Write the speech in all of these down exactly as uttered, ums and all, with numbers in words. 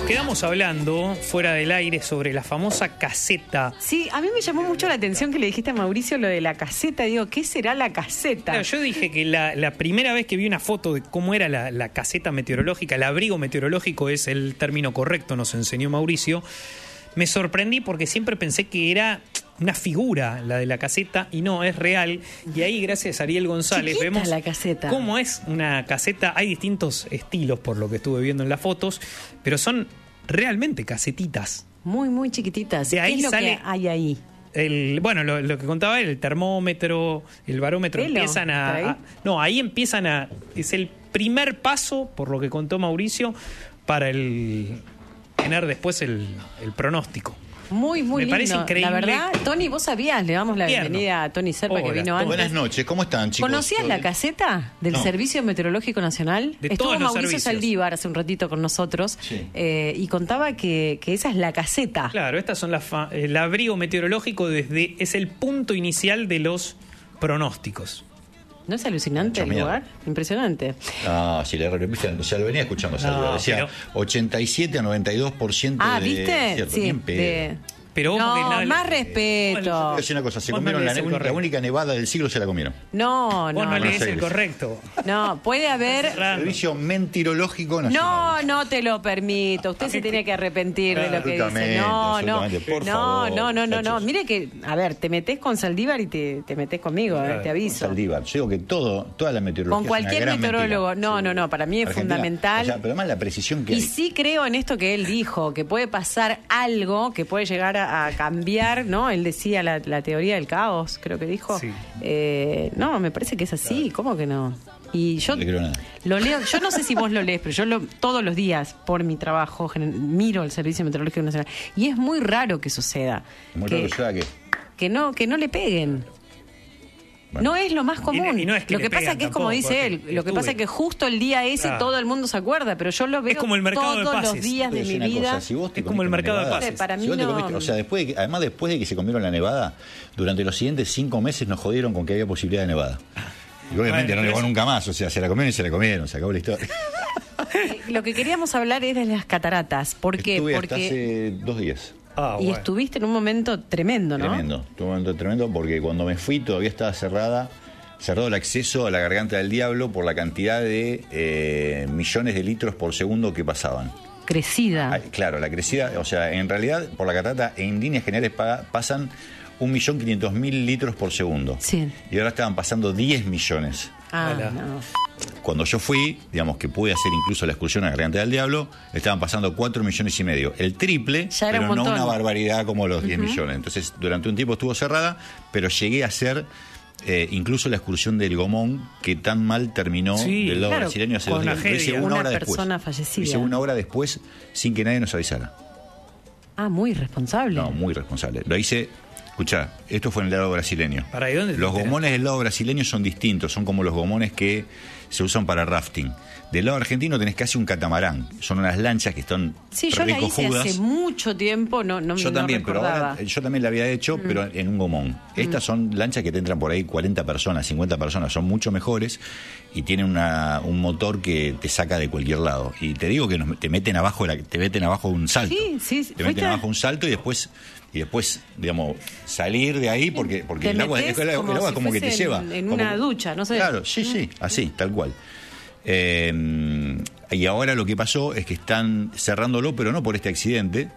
quedamos hablando fuera del aire sobre la famosa caseta. Sí, a mí me llamó mucho la atención que le dijiste a Mauricio lo de la caseta. Digo, ¿qué será la caseta? Claro, yo dije que la, la primera vez que vi una foto de cómo era la, la caseta meteorológica, el abrigo meteorológico es el término correcto, nos enseñó Mauricio, me sorprendí porque siempre pensé que era una figura la de la caseta y no, es real. Y ahí, gracias a Ariel González, Chiquita vemos la caseta. cómo es una caseta. Hay distintos estilos por lo que estuve viendo en las fotos, pero son realmente casetitas. Muy, muy chiquititas. De ahí ¿Qué es lo sale que hay ahí? El, bueno, lo, lo que contaba él, el termómetro, el barómetro, ¿Pelo? empiezan a, ¿Ahí? a... No, ahí empiezan a... Es el primer paso, por lo que contó Mauricio, para el tener después el, el pronóstico. Muy, muy Me lindo. parece increíble. La verdad, Tony, vos sabías, le damos la Tierno. bienvenida a Tony Serpa, que Hola, vino antes. Buenas noches, ¿cómo están, chicos? ¿Conocías la caseta del No. Servicio Meteorológico Nacional? De Estuvo todos los Mauricio servicios. Saldívar hace un ratito con nosotros, Sí. eh, y contaba que, que esa es la caseta. Claro, estas son las fa- el abrigo meteorológico desde es el punto inicial de los pronósticos. ¿No es alucinante Mucha el mierda. lugar? Impresionante. Ah, sí, le repito, o sea, lo venía escuchando, Salvador. No, Decía pero- ochenta y siete a noventa y dos por ciento Ah, de... ¿viste? Cierto, Sí. bien pedo. de- Pero ojo que no, nada- más Te respeto. voy a decir una cosa, se Vos no comieron la, lees el ne- la correcto. única nevada del siglo, se la comieron. No, Vos no. no, No, lees sé. el correcto. No, puede haber... Cerrando. Servicio Mentirológico No, Nacional. no te lo permito. Usted se tiene que arrepentir de lo que dice. Absolutamente, No, no. absolutamente. Por no, favor, no, no, no, no. muchachos. Mire que, a ver, te metés con Saldívar y te, te metés conmigo, eh, te aviso. Saldívar, yo digo que todo, toda la meteorología Con es cualquier una gran meteorólogo. mentira. No, no, no, para mí es Argentina, fundamental. O sea, pero además la precisión que Y hay. sí creo en esto que él dijo, que puede pasar algo que puede llegar a, a cambiar, ¿no? Él decía la, la teoría del caos, creo que dijo. Sí. Eh, no, me parece que es así, ¿cómo que no? Y yo No le creo nada. lo leo, yo no sé si vos lo lees, pero yo lo, todos los días, por mi trabajo, gen- miro el Servicio Meteorológico Nacional. Y es muy raro que suceda. Muy que, raro, yo, que que no, que no le peguen. Bueno. No es lo más común. Y- y no es que lo le que pasa pegan que es como tampoco, dice él, porque lo que estuve. pasa es que justo el día ese Claro. todo el mundo se acuerda, pero yo lo veo como el mercado de todos pases. los días Te de voy a mi decir una vida. cosa, si vos te Es como el comiste mercado de una pases. nevada, Para si mí vos te no. comiste- o sea, después de que- además después de que se comieron la nevada, durante los siguientes cinco meses nos jodieron con que había posibilidad de nevada. Y obviamente Bueno, no pero nevó eso- nunca más, o sea, se la comieron y se la comieron, se acabó la historia. Eh, Lo que queríamos hablar es de las cataratas. ¿Por qué? Estuve Porque hasta hace dos días. Ah, y bueno. estuviste en un momento tremendo, ¿no? Tremendo, tuvo un momento tremendo porque cuando me fui todavía estaba cerrada, cerrado el acceso a la Garganta del Diablo por la cantidad de eh, millones de litros por segundo que pasaban. Crecida. Ah, claro, la crecida, o sea, en realidad por la catarata en líneas generales pa- pasan un millón quinientos mil litros por segundo. Sí. Y ahora estaban pasando diez millones. Ah, Hola. no. Cuando yo fui, digamos que pude hacer incluso la excursión a la Garganta del Diablo, estaban pasando cuatro millones y medio. El triple, Ya era pero un no montón. una barbaridad como los diez millones. Entonces, durante un tiempo estuvo cerrada, pero llegué a hacer eh, incluso la excursión del Gomón, que tan mal terminó Sí, del lado claro, brasileño hace con dos días. tragedia. Lo hice Una una hora después. persona fallecida. Lo hice una hora después sin que nadie nos avisara. Ah, muy responsable. No, muy responsable. Lo hice, escuchá, esto fue en el lado brasileño. ¿Para dónde te Los enteras? gomones del lado brasileño son distintos, son como los gomones que se usan para rafting. Del lado argentino tenés casi un catamarán, son unas lanchas que están Sí, yo la hice recojudas. hace mucho tiempo, no, no, Yo no también, pero recordaba. ahora yo también la había hecho, pero en un gomón. Estas son lanchas que te entran por ahí cuarenta personas, cincuenta personas, son mucho mejores y tienen una, un motor que te saca de cualquier lado. Y te digo que nos- te meten abajo de la- te meten abajo de un salto. Sí, sí, Te fuiste- meten abajo de un salto y después y después, digamos, salir de ahí porque porque Te el agua, metés el agua- como el agua si como que te fuese lleva en- en como- una ducha, no sé. Claro, sí, sí, así, tal cual. Eh, y ahora lo que pasó es que están cerrándolo, pero no por este accidente,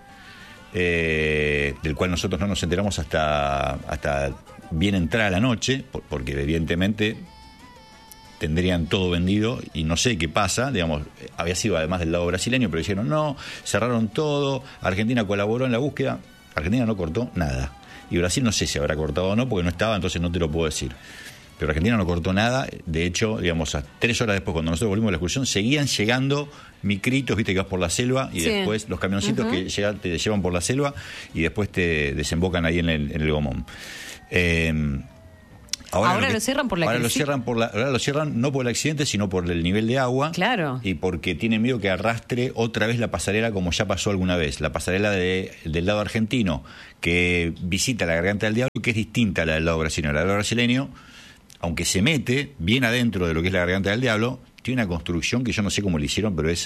eh, del cual nosotros no nos enteramos hasta, hasta bien entrada la noche, por- porque evidentemente tendrían todo vendido y no sé qué pasa, digamos, había sido además del lado brasileño, pero dijeron no, cerraron todo, Argentina colaboró en la búsqueda, Argentina no cortó nada. Y Brasil no sé si habrá cortado o no, porque no estaba, entonces no te lo puedo decir. Pero Argentina no cortó nada, de hecho, digamos, a tres horas después, cuando nosotros volvimos a la excursión, seguían llegando micritos, viste que vas por la selva, y Sí. después los camioncitos que llega- te llevan por la selva y después te desembocan ahí en el, en el Gomón. Eh, Ahora que- lo cierran por la ahora lo crisis. cierran por la ahora lo cierran no por el accidente, sino por el nivel de agua. Claro. Y porque tienen miedo que arrastre otra vez la pasarela como ya pasó alguna vez. La pasarela de- del lado argentino que visita la Garganta del Diablo, que es distinta a la del lado brasileño. La del lado brasileño, aunque se mete bien adentro de lo que es la Garganta del Diablo, tiene una construcción que yo no sé cómo le hicieron, pero es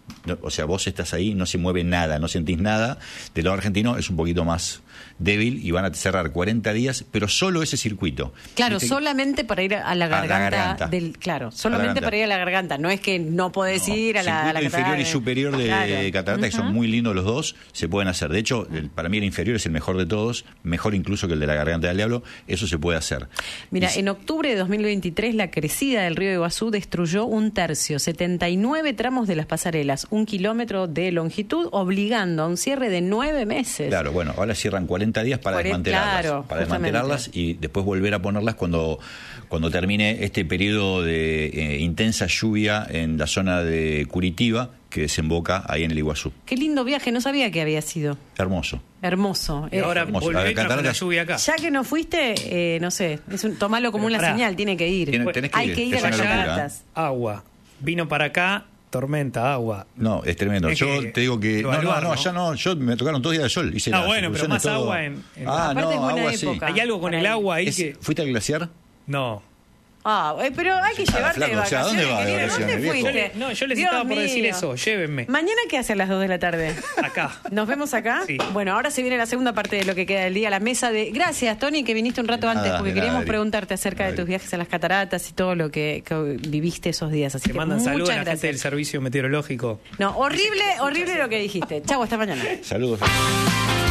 no, o sea, vos estás ahí, no se mueve nada, no sentís nada. Del lado argentino es un poquito más débil y van a cerrar cuarenta días, pero solo ese circuito. Claro, ¿Viste? solamente para ir a la garganta, A la garganta. del claro, solamente garganta. para ir a la garganta, no es que no podés No, ir a la, a la circuito inferior catarata. y superior de Claro. catarata, que son Ujú. muy lindos los dos, se pueden hacer. De hecho, el- para mí el inferior es el mejor de todos, mejor incluso que el de la garganta del diablo, eso se puede hacer. Mira, Y si- en octubre de dos mil veintitrés la crecida del río Iguazú destruyó un tercio, setenta y nueve tramos de las pasarelas, un kilómetro de longitud, obligando a un cierre de nueve meses. Claro, bueno, ahora cierran cuarenta días para Cuare- desmantelarlas. claro, para justamente. desmantelarlas y después volver a ponerlas cuando, cuando termine este periodo de eh, intensa lluvia en la zona de Curitiba, que desemboca ahí en el Iguazú. Qué lindo viaje, no sabía que había sido. Hermoso. Hermoso. Y Eh, ahora hermoso. volvé A ver, con la cataratas. lluvia acá. ya que no fuiste, eh, no sé, es un, tomalo como Pero una pará. señal, tiene que ir. Tiene- tenés que Hay ir, que ir es a las una locura, cataratas. Agua. Vino para acá, tormenta, agua. No, es tremendo. Es yo que te digo que... No, no, evaluar, no, ¿no? ya no, yo me tocaron dos días de sol. Hice Ah, las bueno, pero excursiones, más todo. agua en- en- Ah, Aparte no, es buena agua sí. época. Hay algo con por el ahí. agua ahí Es- que... ¿Fuiste al glaciar? No. Ah, eh, pero hay que Ah, llevarte flaco, de o sea, ¿a vacaciones. dónde va de querido? vacaciones, ¿Dónde viejo? Yo fuiste? le- no, yo les Dios estaba por decir mío. eso, llévenme. ¿Mañana qué hace a las dos de la tarde? Acá. ¿Nos vemos acá? Sí. Bueno, ahora se viene la segunda parte de lo que queda del día, la mesa de... Gracias, Tony, que viniste un rato De nada, antes, porque de nada, queríamos Adri. preguntarte acerca de Adri. tus viajes a las cataratas y todo lo que, que viviste esos días. Así Te que mandan muchas saludos a la gente gracias. del servicio meteorológico. No, horrible, horrible lo que dijiste. Chau, hasta mañana. Saludos.